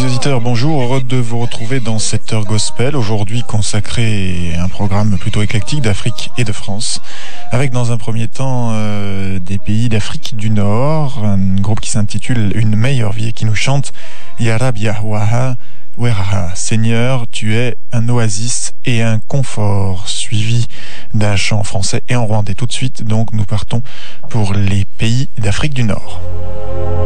auditeurs, bonjour, heureux de vous retrouver dans cette heure gospel, aujourd'hui consacré à un programme plutôt éclectique d'Afrique et de France, avec dans un premier temps des pays d'Afrique du Nord, un groupe qui s'intitule Une meilleure vie et qui nous chante Ya Rab Yahwaha Weraha, Seigneur, tu es un oasis et un confort, suivi d'un chant français et en rwandais. Tout de suite, donc, nous partons pour les pays d'Afrique du Nord.